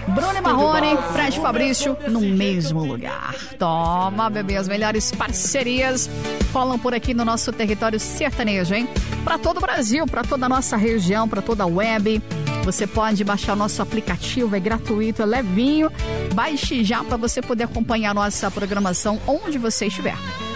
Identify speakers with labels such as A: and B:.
A: Bruno Marrone, Fred Fabrício no mesmo lugar. Toma, bebê, as melhores parcerias rolam por aqui no nosso território sertanejo, hein? Para todo o Brasil, para toda a nossa região, para toda a web. Você pode baixar o nosso aplicativo, é gratuito, é levinho. Baixe já para você poder acompanhar a nossa programação onde você estiver.